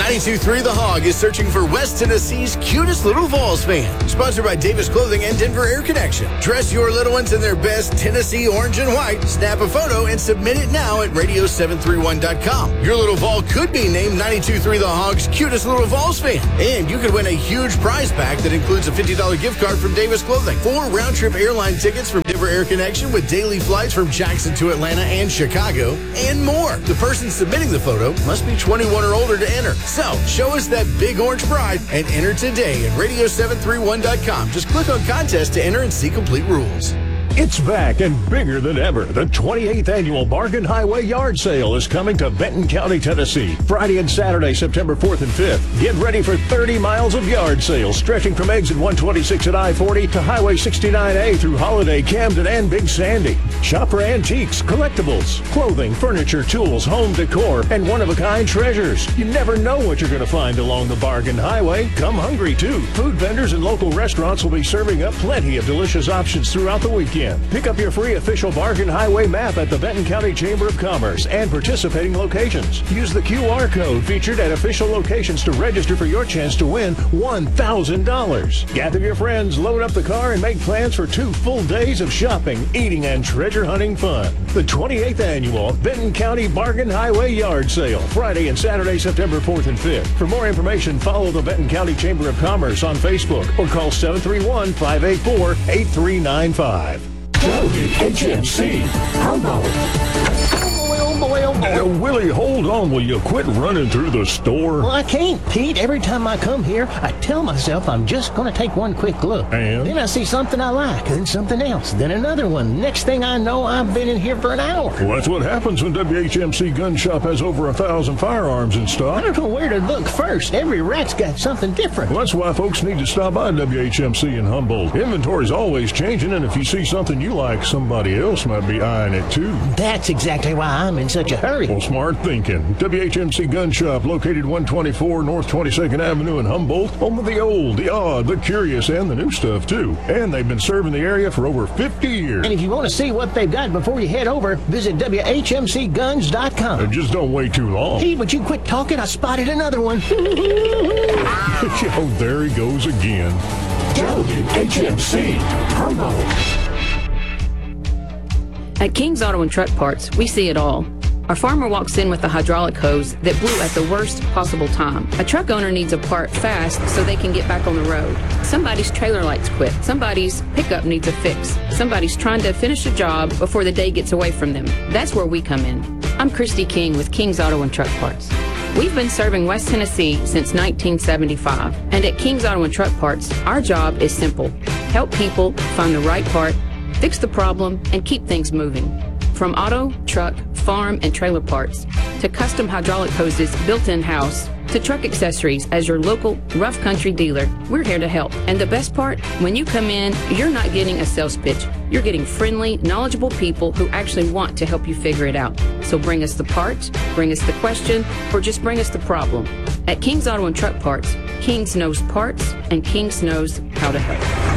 92.3 The Hog is searching for West Tennessee's cutest little Vols fan. Sponsored by Davis Clothing and Denver Air Connection. Dress your little ones in their best Tennessee orange and white. Snap a photo and submit it now at radio731.com. Your little Vol could be named 92.3 The Hog's cutest little Vols fan. And you could win a huge prize pack that includes a $50 gift card from Davis Clothing, 4 round-trip airline tickets from Denver Air Connection with daily flights from Jackson to Atlanta and Chicago, and more. The person submitting the photo must be 21 or older to enter. So, show us that big orange pride and enter today at radio731.com. Just click on contest to enter and see complete rules. It's back and bigger than ever. The 28th Annual Bargain Highway Yard Sale is coming to Benton County, Tennessee, Friday and Saturday, September 4th and 5th. Get ready for 30 miles of yard sales stretching from exit 126 at I-40 to Highway 69A through Holiday, Camden, and Big Sandy. Shop for antiques, collectibles, clothing, furniture, tools, home decor, and one-of-a-kind treasures. You never know what you're going to find along the Bargain Highway. Come hungry, too. Food vendors and local restaurants will be serving up plenty of delicious options throughout the weekend. Pick up your free official Bargain Highway map at the Benton County Chamber of Commerce and participating locations. Use the QR code featured at official locations to register for your chance to win $1,000. Gather your friends, load up the car, and make plans for 2 full days of shopping, eating, and treasure hunting fun. The 28th Annual Benton County Bargain Highway Yard Sale, Friday and Saturday, September 4th and 5th. For more information, follow the Benton County Chamber of Commerce on Facebook or call 731-584-8395. WHMC Humboldt. Willie, hold on. Will you quit running through the store? Well, I can't, Pete. Every time I come here, I tell myself I'm just going to take one quick look. And? Then I see something I like, then something else, then another one. Next thing I know, I've been in here for an hour. Well, that's what happens when WHMC Gun Shop has over 1,000 firearms in I stock. don't know where to look first. Every rack's got something different. Well, that's why folks need to stop by WHMC in Humboldt. Inventory's always changing, and if you see something you like, somebody else might be eyeing it too. That's exactly why I'm in such a hurry. Well, smart thinking. WHMC Gun Shop, located 124 North 22nd Avenue in Humboldt, home of the old, the odd, the curious, and the new stuff, too. And they've been serving the area for over 50 years. And if you want to see what they've got before you head over, visit WHMCguns.com. And just don't wait too long. Pete, would you quit talking? I spotted another one. Oh, there he goes again. WHMC Humboldt. At King's Auto and Truck Parts, we see it all. Our farmer walks in with a hydraulic hose that blew at the worst possible time. A truck owner needs a part fast so they can get back on the road. Somebody's trailer lights quit. Somebody's pickup needs a fix. Somebody's trying to finish a job before the day gets away from them. That's where we come in. I'm Christy King with King's Auto and Truck Parts. We've been serving West Tennessee since 1975. And at King's Auto and Truck Parts, our job is simple. Help people find the right part, fix the problem, and keep things moving. From auto, truck, farm, and trailer parts, to custom hydraulic hoses built in-house, to truck accessories as your local rough country dealer, we're here to help. And the best part, when you come in, you're not getting a sales pitch. You're getting friendly, knowledgeable people who actually want to help you figure it out. So bring us the part, bring us the question, or just bring us the problem. At King's Auto and Truck Parts, King's knows parts, and King's knows how to help.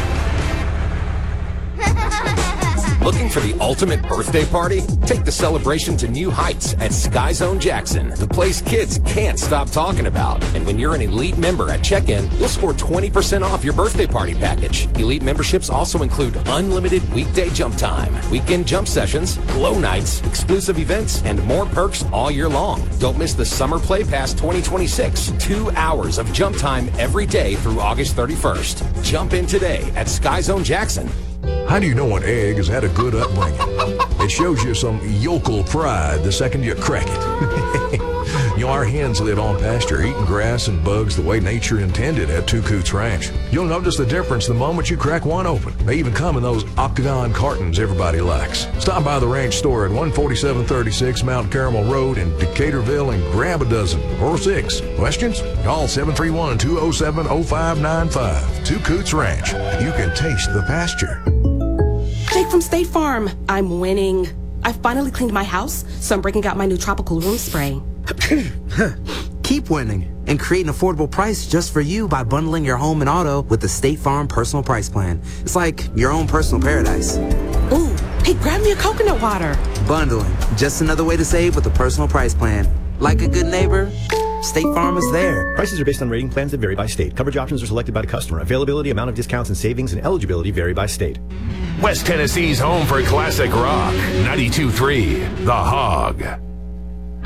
Looking for the ultimate birthday party? Take the celebration to new heights at Sky Zone Jackson, the place kids can't stop talking about. And when you're an Elite member at check-in, you'll score 20% off your birthday party package. Elite memberships also include unlimited weekday jump time, weekend jump sessions, glow nights, exclusive events, and more perks all year long. Don't miss the Summer Play Pass 2026. 2 hours of jump time every day through August 31st. Jump in today at Sky Zone Jackson. How do you know an egg has had a good upbringing? It shows you some yokel pride the second you crack it. You know, our hens live on pasture, eating grass and bugs the way nature intended at Two Coots Ranch. You'll notice the difference the moment you crack one open. They even come in those octagon cartons everybody likes. Stop by the ranch store at 14736 Mount Caramel Road in Decaturville and grab a dozen or 6. Questions? Call 731-207-0595. Two Coots Ranch. You can taste the pasture. Jake from State Farm. I'm winning. I finally cleaned my house, so I'm breaking out my new tropical room spray. Keep winning and create an affordable price just for you by bundling your home and auto with the State Farm Personal Price Plan. It's like your own personal paradise. Ooh, hey, grab me a coconut water. Bundling, just another way to save with the Personal Price Plan. Like a good neighbor, State Farm is there. Prices are based on rating plans that vary by state. Coverage options are selected by the customer. Availability, amount of discounts and savings, and eligibility vary by state. West Tennessee's home for classic rock. 92.3 The Hog.